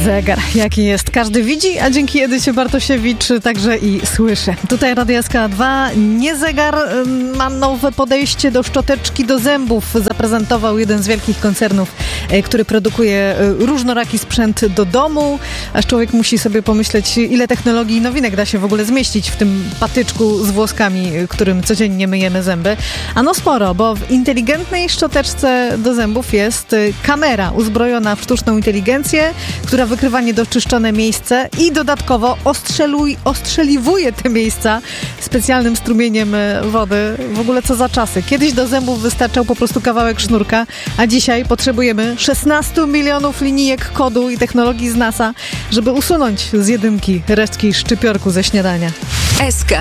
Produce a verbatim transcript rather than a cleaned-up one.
Zegar, jaki jest, każdy widzi, a dzięki Edycie Bartosiewicz także i słyszy. Tutaj Radio S K dwa, nie zegar, ma nowe podejście do szczoteczki do zębów. Zaprezentował jeden z wielkich koncernów, który produkuje różnoraki sprzęt do domu, aż człowiek musi sobie pomyśleć, ile technologii i nowinek da się w ogóle zmieścić w tym patyczku z włoskami, którym codziennie myjemy zęby. Ano sporo, bo w inteligentnej szczoteczce do zębów jest kamera uzbrojona w sztuczną inteligencję, która wykrywa niedoczyszczone miejsce i dodatkowo ostrzeluj, ostrzeliwuje te miejsca specjalnym strumieniem wody. W ogóle co za czasy. Kiedyś do zębów wystarczał po prostu kawałek sznurka, a dzisiaj potrzebujemy szesnaście milionów linijek kodu i technologii z NASA, żeby usunąć z jedynki resztki szczypiorku ze śniadania. S K